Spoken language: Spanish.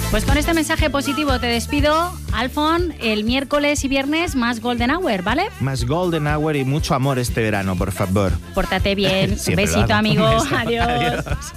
Pues con este mensaje positivo te despido, Alfon. El miércoles y viernes más Golden Hour, ¿vale? Más Golden Hour y mucho amor este verano, por favor. Pórtate bien. Un Siempre lo besito, hago. amigo. Un beso. Adiós. Adiós.